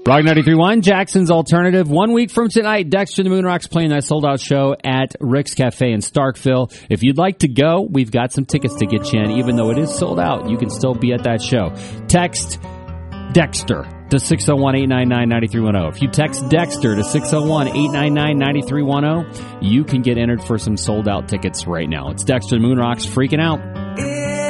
Rock 93.1, Jackson's Alternative. 1 week from tonight, Dexter the Moonrocks playing that sold-out show at Rick's Cafe in Starkville. If you'd like to go, we've got some tickets to get you in. Even though it is sold out, you can still be at that show. Text Dexter to 601-899-9310. If you text Dexter to 601-899-9310, you can get entered for some sold-out tickets right now. It's Dexter the Moonrocks freaking out.